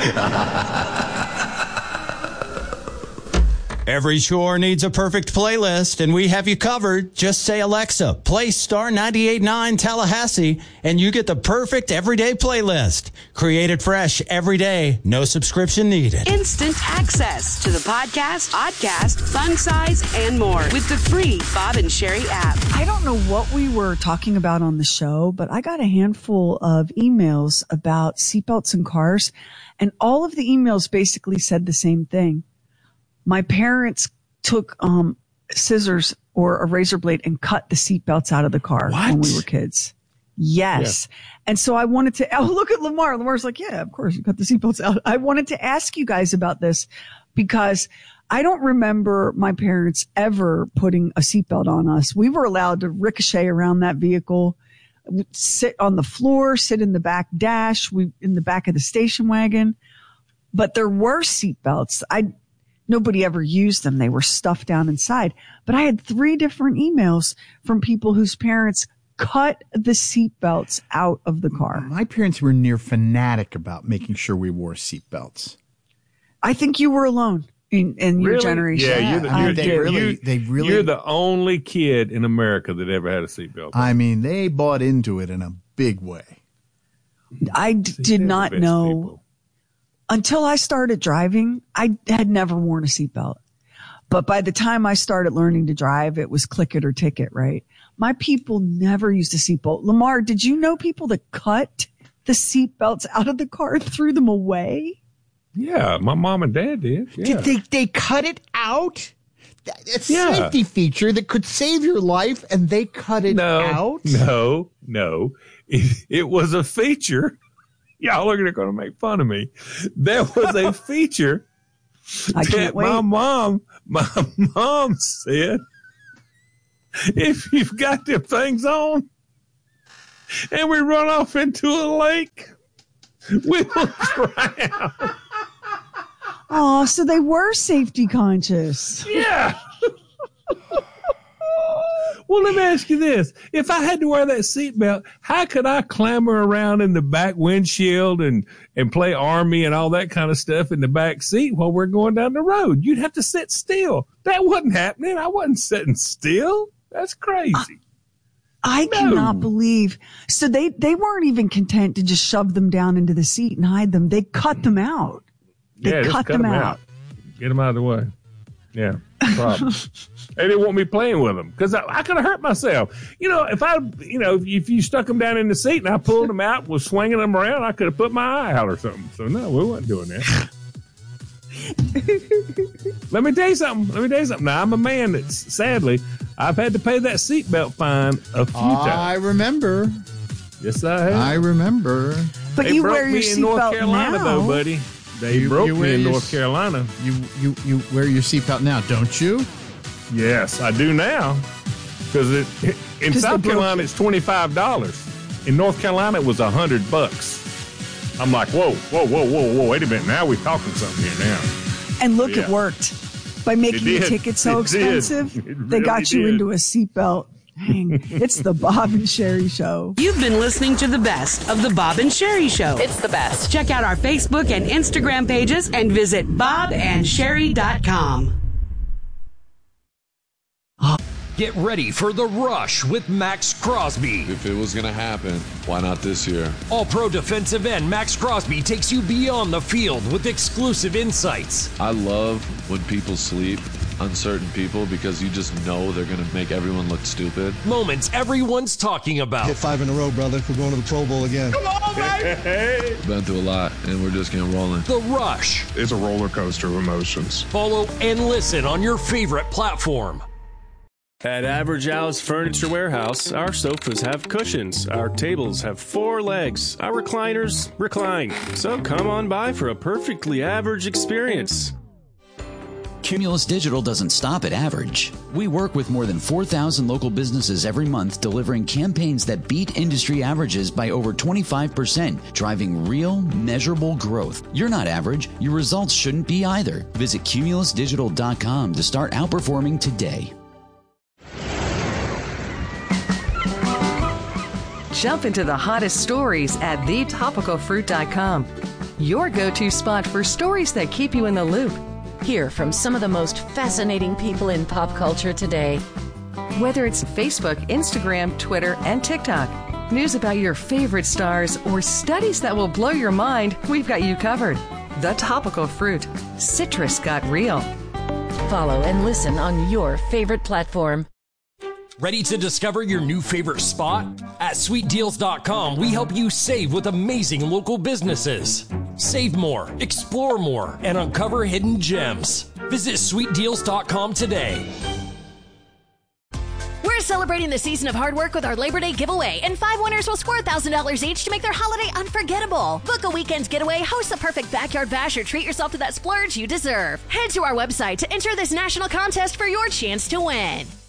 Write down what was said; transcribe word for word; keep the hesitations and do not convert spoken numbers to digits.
Every chore needs a perfect playlist, and we have you covered. Just say, Alexa, play Star ninety-eight point nine Tallahassee, and you get the perfect everyday playlist. Created fresh every day, no subscription needed. Instant access to the podcast, podcast, fun size, and more with the free Bob and Sherry app. I don't know what we were talking about on the show, but I got a handful of emails about seatbelts in cars, and all of the emails basically said the same thing. My parents took um, scissors or a razor blade and cut the seatbelts out of the car What? when we were kids. Yes. Yeah. And so I wanted to, oh, look at Lamar. Lamar's like, yeah, of course you cut the seatbelts out. I wanted to ask you guys about this because I don't remember my parents ever putting a seatbelt on us. We were allowed to ricochet around that vehicle, sit on the floor, sit in the back dash, we in the back of the station wagon. But there were seatbelts. I Nobody ever used them. They were stuffed down inside. But I had three different emails from people whose parents cut the seatbelts out of the car. My parents were near fanatic about making sure we wore seatbelts. I think you were alone in, in your really? generation. Yeah, you're the, you're, they you're, really, you, they really, you're the only kid in America that ever had a seatbelt. I mean, they bought into it in a big way. I d- did not know. People. Until I started driving, I had never worn a seatbelt. But by the time I started learning to drive, it was click it or ticket, right? My people never used a seatbelt. Lamar, did you know people that cut the seatbelts out of the car and threw them away? Yeah, my mom and dad did. Yeah. Did they, they cut it out? A Yeah. safety feature that could save your life, and they cut it no, out? No, no. It, it was a feature. Y'all are going to make fun of me. There was a feature I that can't wait. my mom, my mom said, if you've got them things on and we run off into a lake, we will drown. Oh, so they were safety conscious. Yeah. Well, let me ask you this. If I had to wear that seatbelt, how could I clamber around in the back windshield and, and play Army and all that kind of stuff in the back seat while we're going down the road? You'd have to sit still. That wasn't happening. I wasn't sitting still. That's crazy. I No. cannot believe. So they, they weren't even content to just shove them down into the seat and hide them. They cut them out. They yeah, just cut, them, out. Get them out of the way. Yeah, problem. They didn't want me playing with them because I, I could have hurt myself. You know, if I, you know, if you stuck them down in the seat and I pulled them out, was swinging them around, I could have put my eye out or something. So no, we weren't doing that. Let me tell you something. Let me tell you something. Now I'm a man that's sadly I've had to pay that seatbelt fine a few I times. remember. Yes, I have. I remember. But they you broke wear your me in North seatbelt Carolina, now. though, buddy. They You- broke you wear me in your North s- Carolina. You, you, you wear your seatbelt now, don't you? Yes, I do now. Because it, in 'Cause South they broke Carolina, it. it's twenty-five dollars. In North Carolina, it was one hundred bucks. I'm like, whoa, whoa, whoa, whoa, whoa. Wait a minute. Now we're talking something here now. And look, Yeah. it worked. By making It the did. ticket so It did. expensive, It they really got you did. into a seatbelt. Dang, it's the Bob and Sherry Show. You've been listening to the best of the Bob and Sherry Show. It's the best. Check out our Facebook and Instagram pages and visit bob and sherry dot com. Get ready for The Rush with Max Crosby. If it was going to happen, why not this year? All-pro defensive end Max Crosby takes you beyond the field with exclusive insights. I love when people sleep, uncertain people, because you just know they're going to make everyone look stupid. Moments everyone's talking about. Hit five in a row, brother. We're going to the Pro Bowl again. Been through a lot, and we're just getting rolling. The Rush. It's a roller coaster of emotions. Follow and listen on your favorite platform. At Average Al's Furniture Warehouse, our sofas have cushions, our tables have four legs, our recliners recline. So come on by for a perfectly average experience. Cumulus Digital doesn't stop at average. We work with more than four thousand local businesses every month, delivering campaigns that beat industry averages by over twenty-five percent, driving real, measurable growth. You're not average. Your results shouldn't be either. Visit cumulus digital dot com to start outperforming today. Jump into the hottest stories at the topical fruit dot com. your go-to spot for stories that keep you in the loop. Hear from some of the most fascinating people in pop culture today. Whether it's Facebook, Instagram, Twitter, and TikTok, news about your favorite stars, or studies that will blow your mind, we've got you covered. The Topical Fruit. Citrus got real. Follow and listen on your favorite platform. Ready to discover your new favorite spot? At sweet deals dot com, we help you save with amazing local businesses. Save more, explore more, and uncover hidden gems. Visit sweet deals dot com today. We're celebrating the season of hard work with our Labor Day giveaway, and five winners will score one thousand dollars each to make their holiday unforgettable. Book a weekend getaway, host the perfect backyard bash, or treat yourself to that splurge you deserve. Head to our website to enter this national contest for your chance to win.